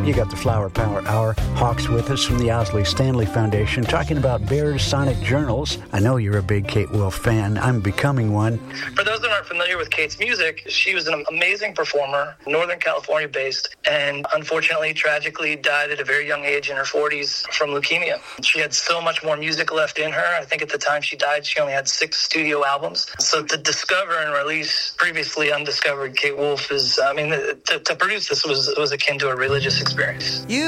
You got the Flower Power Hour. Hawks with us from the Owsley Stanley Foundation talking about Bears Sonic Journals. I know you're a big Kate Wolf fan. I'm becoming one. For those that aren't familiar with Kate's music, she was an amazing performer, Northern California based, and unfortunately, tragically died at a very young age in her 40s from leukemia. She had so much more music left in her. I think at the time she died, she only had 6 studio albums. So to discover and release previously undiscovered Kate Wolf is, to produce this was akin to a religious experience. You